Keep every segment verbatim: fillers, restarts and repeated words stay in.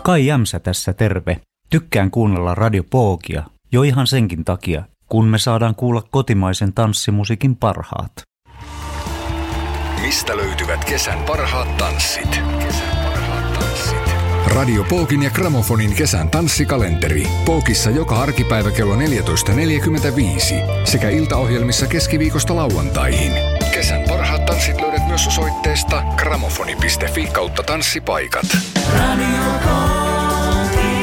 Kai Jämsä tässä terve. Tykkään kuunnella Radio Pookia, jo ihan senkin takia, kun me saadaan kuulla kotimaisen tanssimusiikin parhaat. Mistä löytyvät kesän parhaat tanssit? Kesän parhaat tanssit. Radio Pookin ja Gramofonin kesän tanssikalenteri. Pookissa joka arkipäivä kello neljätoista neljäkymmentäviisi sekä iltaohjelmissa keskiviikosta lauantaihin. Kesän parhaat tanssit löydät myös osoitteesta gramofoni piste fi kautta tanssipaikat. Radio Pooki.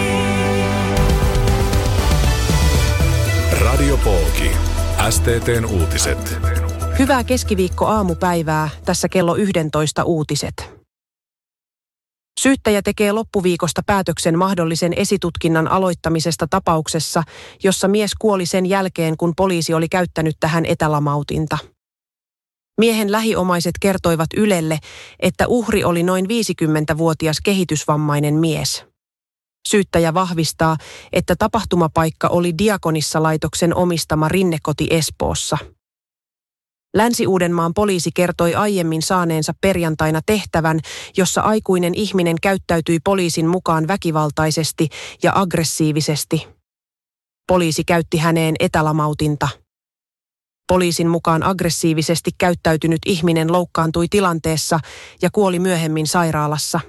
Radio Pooki. S T T:n uutiset. Hyvää keskiviikko-aamupäivää, tässä kello yksitoista uutiset. Syyttäjä tekee loppuviikosta päätöksen mahdollisen esitutkinnan aloittamisesta tapauksessa, jossa mies kuoli sen jälkeen, kun poliisi oli käyttänyt tähän etälamautinta. Miehen lähiomaiset kertoivat Ylelle, että uhri oli noin viisikymmentävuotias kehitysvammainen mies. Syyttäjä vahvistaa, että tapahtumapaikka oli Diakonissa-laitoksen omistama Rinnekoti Espoossa. Länsi-Uudenmaan poliisi kertoi aiemmin saaneensa perjantaina tehtävän, jossa aikuinen ihminen käyttäytyi poliisin mukaan väkivaltaisesti ja aggressiivisesti. Poliisi käytti häneen etälamautinta. Poliisin mukaan aggressiivisesti käyttäytynyt ihminen loukkaantui tilanteessa ja kuoli myöhemmin sairaalassa.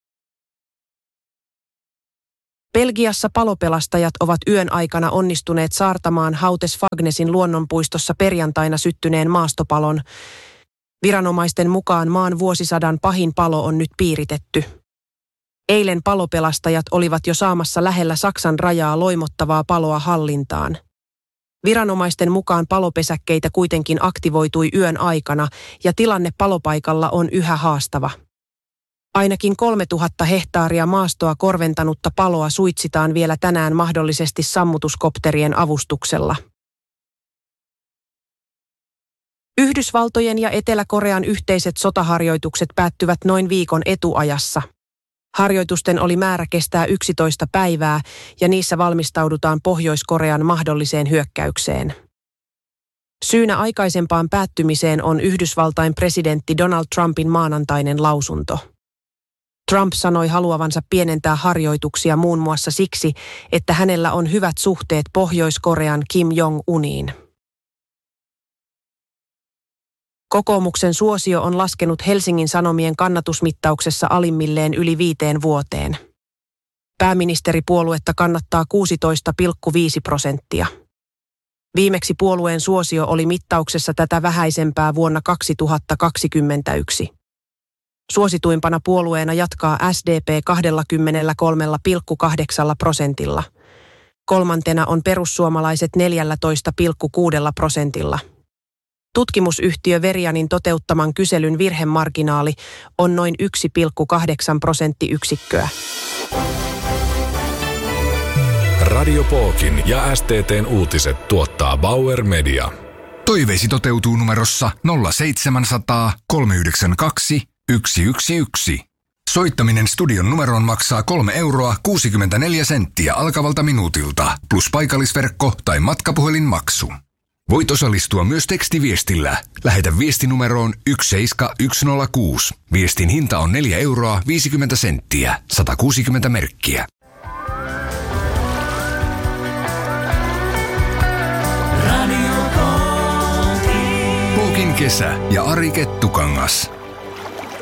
Belgiassa palopelastajat ovat yön aikana onnistuneet saartamaan Houtes-Fagnesin luonnonpuistossa perjantaina syttyneen maastopalon. Viranomaisten mukaan maan vuosisadan pahin palo on nyt piiritetty. Eilen palopelastajat olivat jo saamassa lähellä Saksan rajaa loimottavaa paloa hallintaan. Viranomaisten mukaan palopesäkkeitä kuitenkin aktivoitui yön aikana ja tilanne palopaikalla on yhä haastava. Ainakin kolmetuhatta hehtaaria maastoa korventanutta paloa suitsitaan vielä tänään mahdollisesti sammutuskopterien avustuksella. Yhdysvaltojen ja Etelä-Korean yhteiset sotaharjoitukset päättyvät noin viikon etuajassa. Harjoitusten oli määrä kestää yksitoista päivää ja niissä valmistaudutaan Pohjois-Korean mahdolliseen hyökkäykseen. Syynä aikaisempaan päättymiseen on Yhdysvaltain presidentti Donald Trumpin maanantainen lausunto. Trump sanoi haluavansa pienentää harjoituksia muun muassa siksi, että hänellä on hyvät suhteet Pohjois-Korean Kim Jong-uniin. Kokoomuksen suosio on laskenut Helsingin Sanomien kannatusmittauksessa alimmilleen yli viiteen vuoteen. Pääministeripuoluetta kannattaa kuusitoista pilkku viisi prosenttia. Viimeksi puolueen suosio oli mittauksessa tätä vähäisempää vuonna kaksituhattakaksikymmentäyksi. Suosituimpana puolueena jatkaa S D P kaksikymmentäkolme pilkku kahdeksan prosentilla. Kolmantena on perussuomalaiset neljätoista pilkku kuusi prosentilla. Tutkimusyhtiö Verianin toteuttaman kyselyn virhemarginaali on noin yksi pilkku kahdeksan prosenttiyksikköä. Radio Pookin ja S T T:n uutiset tuottaa Bauer Media. Toiveisi toteutuu numerossa nolla seitsemän nolla nolla kolme yhdeksän kaksi yksi yksi yksi. Soittaminen studion numeroon maksaa kolme euroa kuusikymmentäneljä senttiä alkavalta minuutilta, plus paikallisverkko tai matkapuhelinmaksu. Voit osallistua myös tekstiviestillä. Lähetä viestinumeroon yksi seitsemän yksi nolla kuusi. Viestin hinta on neljä euroa viisikymmentä senttiä, sata kuusikymmentä merkkiä. Pookin kesä ja Ari Kettukangas.